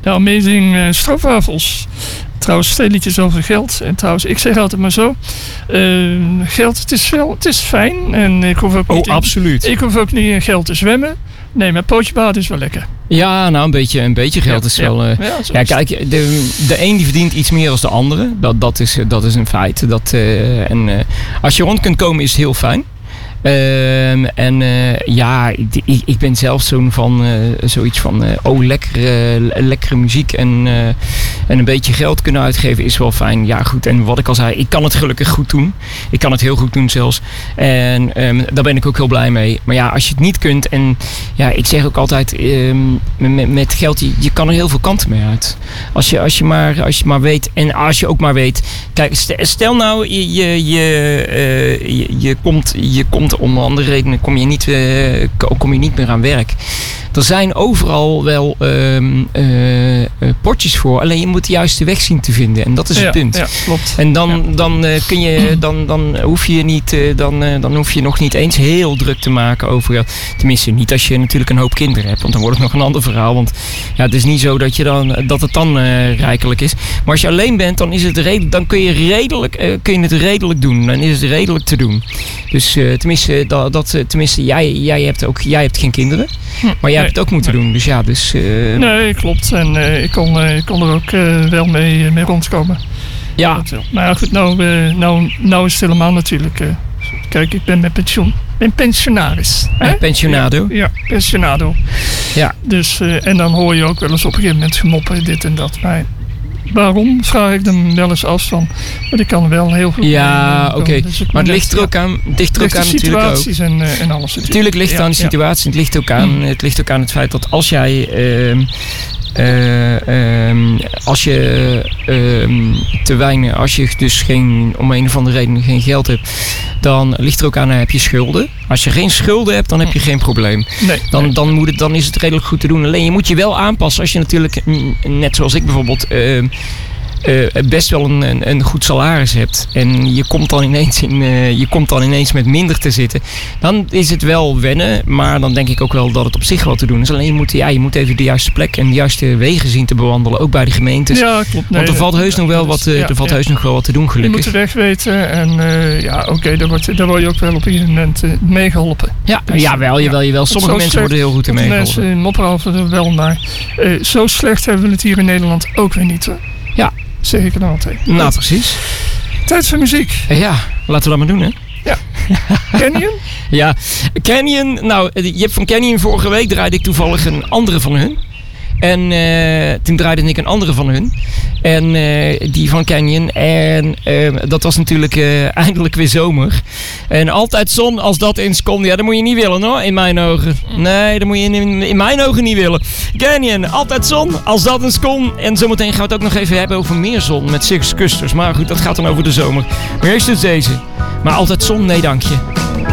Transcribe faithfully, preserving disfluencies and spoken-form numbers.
de Amazing uh, Stroopwafels. Trouwens, twee liedjes over geld. En trouwens, ik zeg altijd maar zo. Uh, geld, het is, wel, het is fijn. En ik hoef ook niet oh, absoluut. In, ik hoef ook niet in geld te zwemmen. Nee, maar pootje baden is wel lekker. Ja, nou een beetje, een beetje geld ja, is wel... Uh, ja, ja, kijk, de, de een die verdient iets meer dan de andere. Dat, dat, is, dat is een feit. Dat, uh, en, uh, als je rond kunt komen is het heel fijn. Um, en uh, ja, ik, ik ben zelf zo'n van uh, zoiets van uh, oh lekkere, lekkere muziek en, uh, en een beetje geld kunnen uitgeven is wel fijn. Ja goed, en wat ik al zei, ik kan het gelukkig goed doen. Ik kan het heel goed doen zelfs. En um, daar ben ik ook heel blij mee. Maar ja, als je het niet kunt en ja, ik zeg ook altijd um, met, met geld, je, je kan er heel veel kanten mee uit. Als je, als je, maar, als je maar weet en als je ook maar weet, kijk, stel nou je, je, je, uh, je, je komt, je komt om andere redenen kom je, niet, uh, kom je niet meer aan werk. Er zijn overal wel um, uh, uh, potjes voor. Alleen je moet de juiste weg zien te vinden. En dat is het ja, punt. Ja, klopt. En dan, ja. dan, uh, kun je, dan, dan, hoef je niet, uh, dan, uh, dan hoef je nog niet eens heel druk te maken over... Tenminste, niet als je natuurlijk een hoop kinderen hebt. Want dan wordt het nog een ander verhaal. Want ja, het is niet zo dat, je dan, dat het dan uh, rijkelijk is. Maar als je alleen bent, dan, is het redelijk, dan kun, je redelijk, uh, kun je het redelijk doen. Dan is het redelijk te doen. Dus uh, tenminste, dat, dat, tenminste jij, jij, hebt ook, jij hebt geen kinderen. Maar jij hebt het ook moeten nee. doen, dus ja, dus... Uh... Nee, klopt. En uh, ik, kon, uh, ik kon er ook uh, wel mee, mee rondkomen. Ja. Maar ja, goed, nou, uh, nou, nou is het helemaal natuurlijk... Uh, kijk, ik ben met pensioen. Ik ben pensionaris. Hè? Pensionado? Ja, ja, pensionado. Ja. Dus, uh, en dan hoor je ook wel eens op een gegeven moment gemoppen, dit en dat. Maar waarom, vraag ik dan wel eens af van. Want ik kan wel heel goed... Ja, oké. Okay. Dus maar het ligt er ook aan, het ligt er ook aan natuurlijk ook. situaties en, uh, en alles natuurlijk. Natuurlijk ligt het ja, aan de situatie. Ja. Het, ligt ook aan, het ligt ook aan het feit dat als jij... Uh, Uh, um, als je um, te weinig, als je dus geen, om een of andere reden geen geld hebt, dan ligt er ook aan, heb je schulden. Als je geen schulden hebt, dan heb je geen probleem. Nee, dan, nee. Dan, moet het, dan is het redelijk goed te doen. Alleen je moet je wel aanpassen als je natuurlijk, net zoals ik bijvoorbeeld, uh, Uh, best wel een, een, een goed salaris hebt en je komt dan ineens in, uh, je komt dan ineens met minder te zitten, dan is het wel wennen, maar dan denk ik ook wel dat het op zich wel te doen is. Alleen je moet, ja, je moet even de juiste plek en de juiste wegen zien te bewandelen, ook bij de gemeentes. Ja, klopt. Nee, want er valt heus nog wel wat, uh, ja, er valt ja. heus nog wel wat te doen, gelukkig. Je moet de weg weten en uh, ja, oké, okay, daar, wordt, daar word je ook wel op een gegeven moment uh, meegeholpen. Ja, dus, ja, wel, jawel, ja. jawel. Sommige mensen slecht, worden heel goed ermee geholpen. Mensen mopperen altijd wel, maar uh, zo slecht hebben we het hier in Nederland ook weer niet. Hoor. Ja. Zeg ik dan altijd. Nou, precies. Tijd voor muziek. Ja, laten we dat maar doen, hè? Ja. Canyon? Ja, Canyon. Nou, je hebt van Canyon vorige week draaide ik toevallig een andere van hun. En uh, toen draaide ik een andere van hun. En uh, die van Canyon. En uh, dat was natuurlijk uh, eindelijk weer zomer. En altijd zon als dat eens komt. Ja, dat moet je niet willen hoor, in mijn ogen. Nee, dat moet je in, in mijn ogen niet willen. Canyon, altijd zon als dat eens kon. En zometeen gaan we het ook nog even hebben over meer zon met Six Custers. Maar goed, dat gaat dan over de zomer. Maar eerst dus deze. Maar altijd zon, nee dank je.